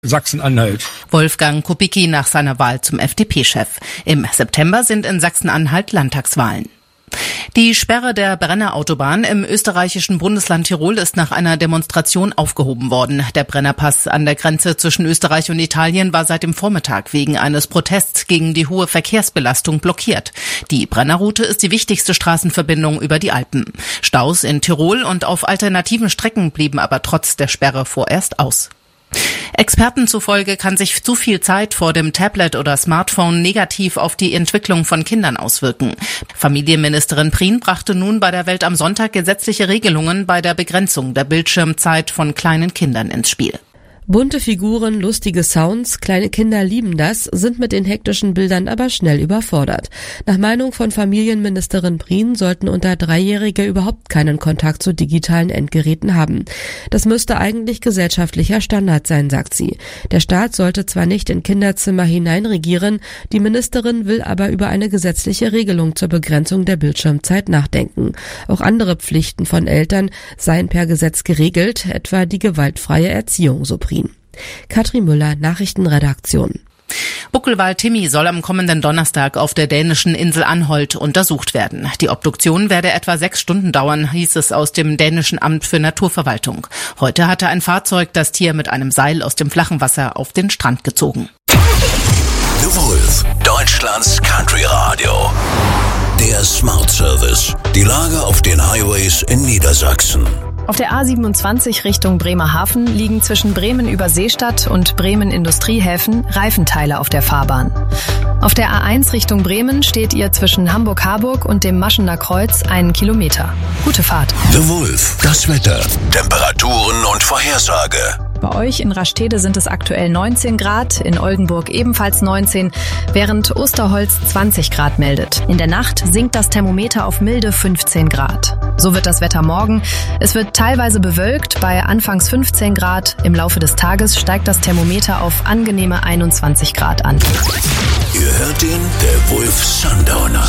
Sachsen-Anhalt. Wolfgang Kubicki nach seiner Wahl zum FDP-Chef. Im September sind in Sachsen-Anhalt Landtagswahlen. Die Sperre der Brenner-Autobahn im österreichischen Bundesland Tirol ist nach einer Demonstration aufgehoben worden. Der Brennerpass an der Grenze zwischen Österreich und Italien war seit dem Vormittag wegen eines Protests gegen die hohe Verkehrsbelastung blockiert. Die Brennerroute ist die wichtigste Straßenverbindung über die Alpen. Staus in Tirol und auf alternativen Strecken blieben aber trotz der Sperre vorerst aus. Experten zufolge kann sich zu viel Zeit vor dem Tablet oder Smartphone negativ auf die Entwicklung von Kindern auswirken. Familienministerin Prien brachte nun bei der Welt am Sonntag gesetzliche Regelungen bei der Begrenzung der Bildschirmzeit von kleinen Kindern ins Spiel. Bunte Figuren, lustige Sounds, kleine Kinder lieben das, sind mit den hektischen Bildern aber schnell überfordert. Nach Meinung von Familienministerin Prien sollten unter 3-Jährige überhaupt keinen Kontakt zu digitalen Endgeräten haben. Das müsste eigentlich gesellschaftlicher Standard sein, sagt sie. Der Staat sollte zwar nicht in Kinderzimmer hineinregieren, die Ministerin will aber über eine gesetzliche Regelung zur Begrenzung der Bildschirmzeit nachdenken. Auch andere Pflichten von Eltern seien per Gesetz geregelt, etwa die gewaltfreie Erziehung, so Prien. Katrin Müller, Nachrichtenredaktion. Buckelwal Timmy soll am kommenden Donnerstag auf der dänischen Insel Anholt untersucht werden. Die Obduktion werde etwa 6 Stunden dauern, hieß es aus dem dänischen Amt für Naturverwaltung. Heute hatte ein Fahrzeug das Tier mit einem Seil aus dem flachen Wasser auf den Strand gezogen. The Wolf, Deutschlands Country Radio. Der Smart Service. Die Lage auf den Highways in Niedersachsen. Auf der A27 Richtung Bremerhaven liegen zwischen Bremen-Überseestadt und Bremen-Industriehäfen Reifenteile auf der Fahrbahn. Auf der A1 Richtung Bremen steht ihr zwischen Hamburg-Harburg und dem Maschener Kreuz 1 Kilometer. Gute Fahrt. The Wolf, das Wetter, Temperaturen und Vorhersage. Bei euch in Rastede sind es aktuell 19 Grad, in Oldenburg ebenfalls 19, während Osterholz 20 Grad meldet. In der Nacht sinkt das Thermometer auf milde 15 Grad. So wird das Wetter morgen. Es wird teilweise bewölkt bei anfangs 15 Grad. Im Laufe des Tages steigt das Thermometer auf angenehme 21 Grad an. Ihr hört den The Wolf Sundowner.